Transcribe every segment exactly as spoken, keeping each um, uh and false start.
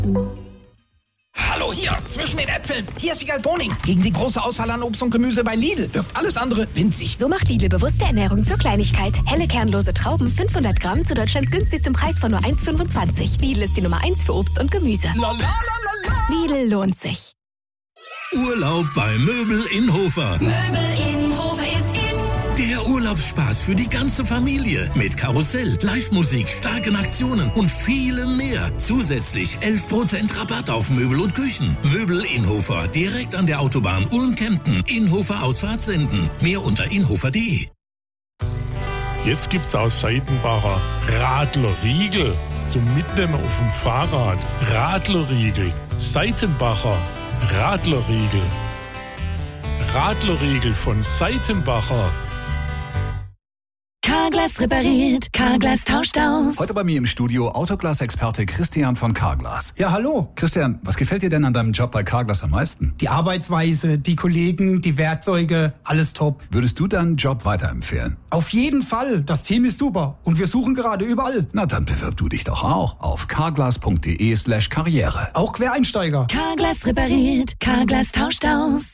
Hallo hier, zwischen den Äpfeln. Hier ist Wiegald Boning. Gegen die große Auswahl an Obst und Gemüse bei Lidl wirkt alles andere winzig. So macht Lidl bewusste Ernährung zur Kleinigkeit. Helle kernlose Trauben, fünfhundert Gramm zu Deutschlands günstigstem Preis von nur eins Komma fünfundzwanzig. Lidl ist die Nummer eins für Obst und Gemüse. Lidl lohnt sich. Urlaub bei Möbel in Hofer. Möbel in Hofer ist in. Der Urlaubsspaß für die ganze Familie. Mit Karussell, Live-Musik, starken Aktionen und vielem mehr. Zusätzlich elf Prozent Rabatt auf Möbel und Küchen. Möbel in Hofer, direkt an der Autobahn Ulm-Kempten. Inhofer Ausfahrt senden. Mehr unter inhofer punkt de. Jetzt gibt's aus Seitenbacher Radlerriegel zum Mitnehmen auf dem Fahrrad. Radlerriegel. Seitenbacher Radlerriegel. Radlerriegel von Seitenbacher. Carglass repariert, Carglass tauscht aus. Heute bei mir im Studio Autoglas-Experte Christian von Carglass. Ja, hallo. Christian, was gefällt dir denn an deinem Job bei Carglass am meisten? Die Arbeitsweise, die Kollegen, die Werkzeuge, alles top. Würdest du deinen Job weiterempfehlen? Auf jeden Fall. Das Team ist super. Und wir suchen gerade überall. Na, dann bewirb du dich doch auch auf carglass.de slash karriere. Auch Quereinsteiger. Carglass repariert, Carglass tauscht aus.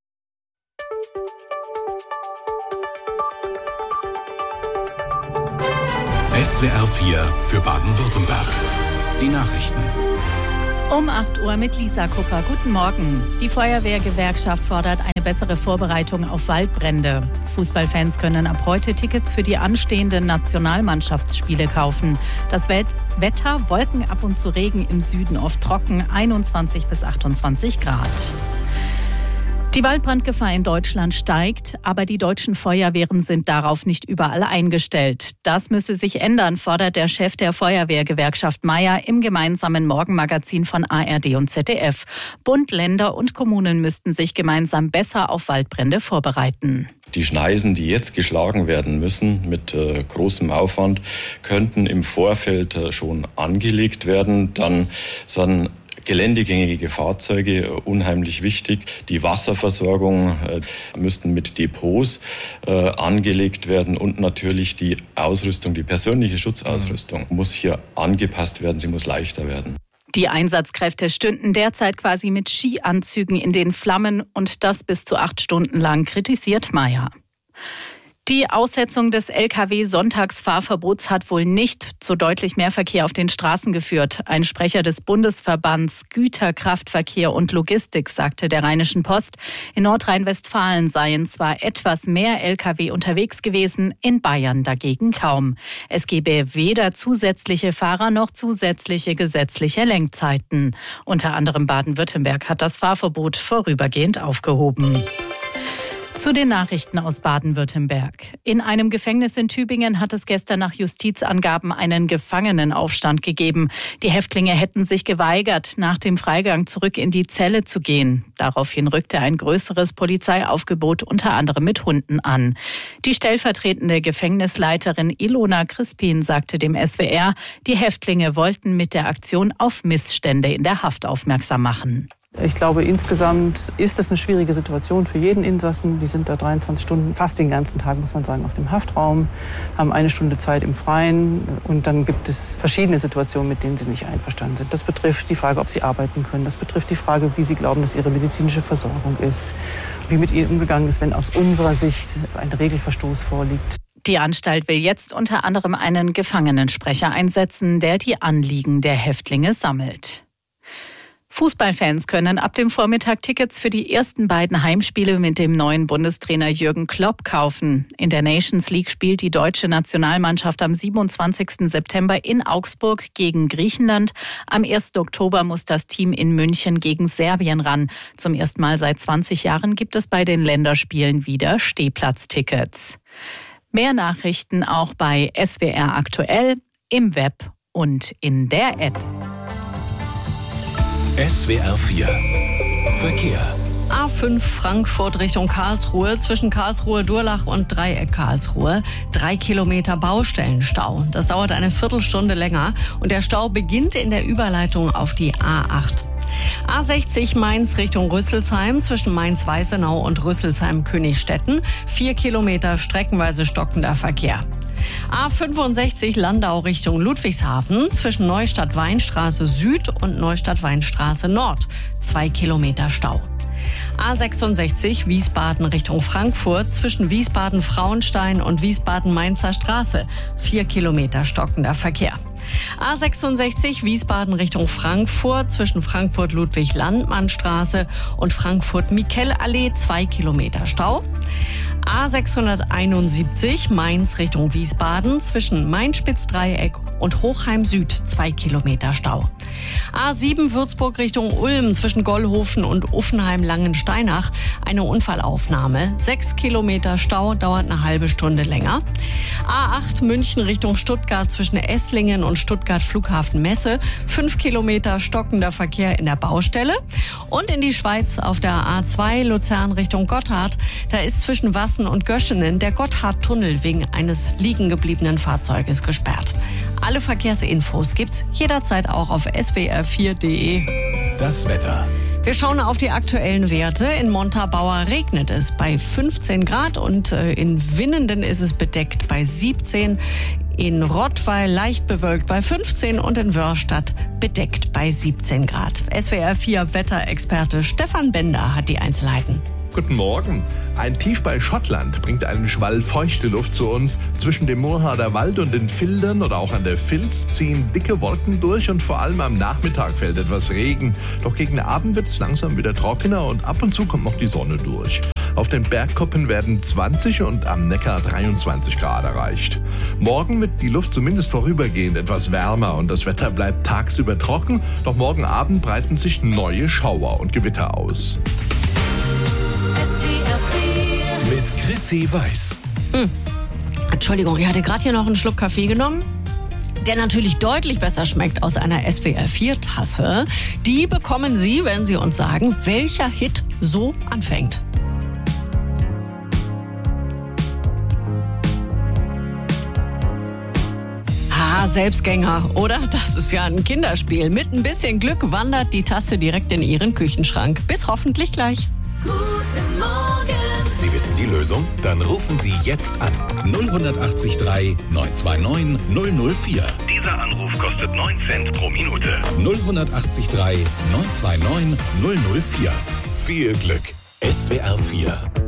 S W R vier für Baden-Württemberg. Die Nachrichten. Um acht Uhr mit Lisa Kupper. Guten Morgen. Die Feuerwehrgewerkschaft fordert eine bessere Vorbereitung auf Waldbrände. Fußballfans können ab heute Tickets für die anstehenden Nationalmannschaftsspiele kaufen. Das Wetter, Wolken, ab und zu Regen, im Süden oft trocken, einundzwanzig bis achtundzwanzig Grad. Die Waldbrandgefahr in Deutschland steigt, aber die deutschen Feuerwehren sind darauf nicht überall eingestellt. Das müsse sich ändern, fordert der Chef der Feuerwehrgewerkschaft Meier im gemeinsamen Morgenmagazin von A R D und Z D F. Bund, Länder und Kommunen müssten sich gemeinsam besser auf Waldbrände vorbereiten. Die Schneisen, die jetzt geschlagen werden müssen mit äh, großem Aufwand, könnten im Vorfeld äh, schon angelegt werden. Dann sind geländegängige Fahrzeuge unheimlich wichtig. Die Wasserversorgung äh, müssten mit Depots äh, angelegt werden und natürlich die Ausrüstung, die persönliche Schutzausrüstung mhm. muss hier angepasst werden, sie muss leichter werden. Die Einsatzkräfte stünden derzeit quasi mit Skianzügen in den Flammen und das bis zu acht Stunden lang, kritisiert Meier. Die Aussetzung des L K W-Sonntagsfahrverbots hat wohl nicht zu deutlich mehr Verkehr auf den Straßen geführt. Ein Sprecher des Bundesverbands Güterkraftverkehr und Logistik sagte der Rheinischen Post, in Nordrhein-Westfalen seien zwar etwas mehr L K W unterwegs gewesen, in Bayern dagegen kaum. Es gebe weder zusätzliche Fahrer noch zusätzliche gesetzliche Lenkzeiten. Unter anderem Baden-Württemberg hat das Fahrverbot vorübergehend aufgehoben. Zu den Nachrichten aus Baden-Württemberg. In einem Gefängnis in Tübingen hat es gestern nach Justizangaben einen Gefangenenaufstand gegeben. Die Häftlinge hätten sich geweigert, nach dem Freigang zurück in die Zelle zu gehen. Daraufhin rückte ein größeres Polizeiaufgebot unter anderem mit Hunden an. Die stellvertretende Gefängnisleiterin Ilona Crispin sagte dem S W R, die Häftlinge wollten mit der Aktion auf Missstände in der Haft aufmerksam machen. Ich glaube, insgesamt ist es eine schwierige Situation für jeden Insassen. Die sind da dreiundzwanzig Stunden, fast den ganzen Tag, muss man sagen, auf dem Haftraum, haben eine Stunde Zeit im Freien. Und dann gibt es verschiedene Situationen, mit denen sie nicht einverstanden sind. Das betrifft die Frage, ob sie arbeiten können. Das betrifft die Frage, wie sie glauben, dass ihre medizinische Versorgung ist. Wie mit ihnen umgegangen ist, wenn aus unserer Sicht ein Regelverstoß vorliegt. Die Anstalt will jetzt unter anderem einen Gefangenensprecher einsetzen, der die Anliegen der Häftlinge sammelt. Fußballfans können ab dem Vormittag Tickets für die ersten beiden Heimspiele mit dem neuen Bundestrainer Jürgen Klopp kaufen. In der Nations League spielt die deutsche Nationalmannschaft am siebenundzwanzigsten September in Augsburg gegen Griechenland. Am ersten Oktober muss das Team in München gegen Serbien ran. Zum ersten Mal seit zwanzig Jahren gibt es bei den Länderspielen wieder Stehplatztickets. Mehr Nachrichten auch bei S W R aktuell, im Web und in der App. S W R vier Verkehr. A fünf Frankfurt Richtung Karlsruhe, zwischen Karlsruhe-Durlach und Dreieck Karlsruhe. Drei Kilometer Baustellenstau. Das dauert eine Viertelstunde länger und der Stau beginnt in der Überleitung auf die A acht. A sechzig Mainz Richtung Rüsselsheim, zwischen Mainz-Weißenau und Rüsselsheim-Königstetten. Vier Kilometer streckenweise stockender Verkehr. A fünfundsechzig Landau Richtung Ludwigshafen zwischen Neustadt-Weinstraße Süd und Neustadt-Weinstraße Nord. Zwei Kilometer Stau. A sechsundsechzig Wiesbaden Richtung Frankfurt zwischen Wiesbaden-Frauenstein und Wiesbaden-Mainzer Straße. Vier Kilometer stockender Verkehr. A sechsundsechzig Wiesbaden Richtung Frankfurt zwischen Frankfurt-Ludwig-Landmann-Straße und Frankfurt-Mikel-Allee. Zwei Kilometer Stau. A sechshunderteinundsiebzig Mainz Richtung Wiesbaden zwischen Main-Spitz-Dreieck und Hochheim Süd. Zwei Kilometer Stau. A sieben Würzburg Richtung Ulm zwischen Gollhofen und Uffenheim-Langensteinach. Eine Unfallaufnahme. Sechs Kilometer Stau, dauert eine halbe Stunde länger. A acht München Richtung Stuttgart zwischen Esslingen und Stuttgart Flughafen Messe. Fünf Kilometer stockender Verkehr in der Baustelle. Und in die Schweiz auf der A zwei Luzern Richtung Gotthard. Da ist zwischen Wassen und Göschenen der Gotthardtunnel wegen eines liegen gebliebenen Fahrzeuges gesperrt. Alle Verkehrsinfos gibt's jederzeit auch auf s w r vier punkt d e. Das Wetter. Wir schauen auf die aktuellen Werte. In Montabaur regnet es bei fünfzehn Grad und in Winnenden ist es bedeckt bei siebzehn. In Rottweil leicht bewölkt bei fünfzehn und in Wörstadt bedeckt bei siebzehn Grad. S W R vier Wetterexperte Stefan Bender hat die Einzelheiten. Guten Morgen. Ein Tief bei Schottland bringt einen Schwall feuchte Luft zu uns. Zwischen dem Moorharder Wald und den Fildern oder auch an der Vilz ziehen dicke Wolken durch und vor allem am Nachmittag fällt etwas Regen. Doch gegen Abend wird es langsam wieder trockener und ab und zu kommt noch die Sonne durch. Auf den Bergkuppen werden zwanzig und am Neckar dreiundzwanzig Grad erreicht. Morgen wird die Luft zumindest vorübergehend etwas wärmer und das Wetter bleibt tagsüber trocken. Doch morgen Abend breiten sich neue Schauer und Gewitter aus. Mit Chrissy Weiß. Hm. Entschuldigung, ich hatte gerade hier noch einen Schluck Kaffee genommen, der natürlich deutlich besser schmeckt aus einer S W R vier Tasse. Die bekommen Sie, wenn Sie uns sagen, welcher Hit so anfängt. Ah, Selbstgänger, oder? Das ist ja ein Kinderspiel. Mit ein bisschen Glück wandert die Tasse direkt in Ihren Küchenschrank. Bis hoffentlich gleich. Guten Morgen. Sie wissen die Lösung? Dann rufen Sie jetzt an. null acht drei neun zwei neun null null vier. Dieser Anruf kostet neun Cent pro Minute. null acht drei neun zwei neun null null vier. Viel Glück. S W R vier.